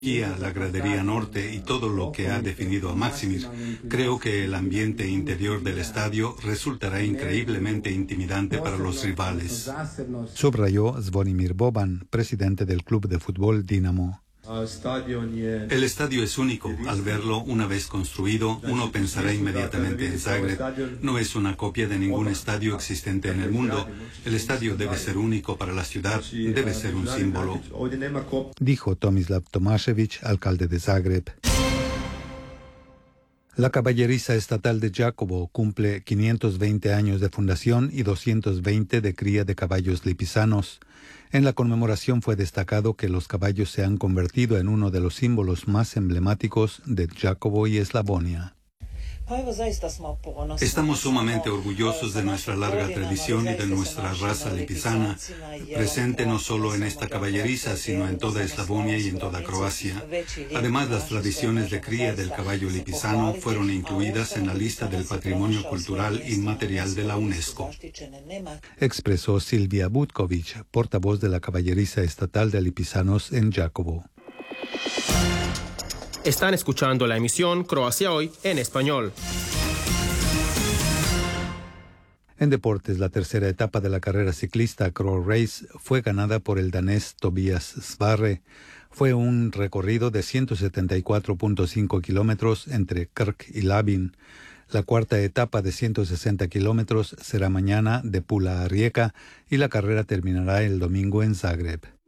la gradería norte y todo lo que ha definido a Maksimir, creo que el ambiente interior del estadio resultará increíblemente intimidante para los rivales. Subrayó Zvonimir Boban, presidente del club de fútbol Dinamo. El estadio es único. Al verlo una vez construido, uno pensará inmediatamente en Zagreb. No es una copia de ningún estadio existente en el mundo. El estadio debe ser único para la ciudad, debe ser un símbolo. Dijo Tomislav Tomašević, alcalde de Zagreb. La Caballeriza Estatal de Đakovo cumple 520 años de fundación y 220 de cría de caballos lipizanos. En la conmemoración fue destacado que los caballos se han convertido en uno de los símbolos más emblemáticos de Đakovo y Eslavonia. Estamos sumamente orgullosos de nuestra larga tradición y de nuestra raza lipizana, presente no solo en esta caballeriza, sino en toda Eslavonia y en toda Croacia. Además, las tradiciones de cría del caballo lipizano fueron incluidas en la lista del Patrimonio Cultural Inmaterial de la UNESCO. Expresó Silvia Butković, portavoz de la Caballeriza Estatal de Lipizanos en Đakovo. Están escuchando la emisión Croacia Hoy en español. En deportes, la tercera etapa de la carrera ciclista Crow Race fue ganada por el danés Tobias Svarre. Fue un recorrido de 174.5 kilómetros entre Krk y Labin. La cuarta etapa de 160 kilómetros será mañana de Pula a Rijeka y la carrera terminará el domingo en Zagreb.